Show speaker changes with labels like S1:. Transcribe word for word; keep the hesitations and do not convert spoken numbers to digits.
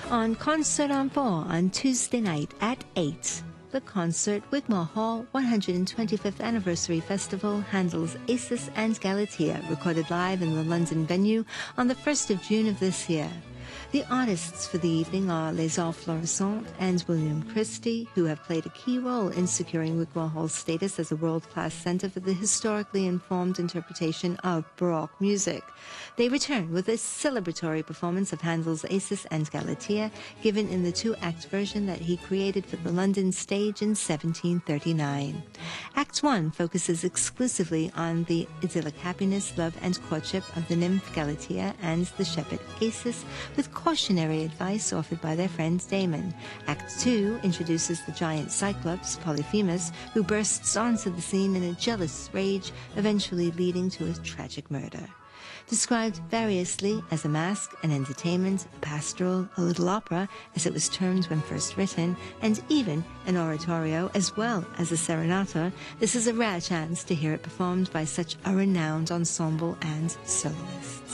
S1: On Concert en Four on Tuesday night at eight. The concert, Wigmore Hall, one hundred twenty-fifth Anniversary Festival, Handel's Acis and Galatea, recorded live in the London venue on the first of June of this year. The artists for the evening are Les Arts Florissants and William Christie, who have played a key role in securing Wigmore Hall's status as a world-class centre for the historically informed interpretation of Baroque music. They return with a celebratory performance of Handel's Acis and Galatea, given in the two-act version that he created for the London stage in seventeen thirty-nine. Act one focuses exclusively on the idyllic happiness, love, and courtship of the nymph Galatea and the shepherd Acis, with cautionary advice offered by their friend Damon. Act two introduces the giant Cyclops, Polyphemus, who bursts onto the scene in a jealous rage, eventually leading to a tragic murder. Described variously as a masque, an entertainment, a pastoral, a little opera, as it was termed when first written, and even an oratorio as well as a serenata, this is a rare chance to hear it performed by such a renowned ensemble and soloists.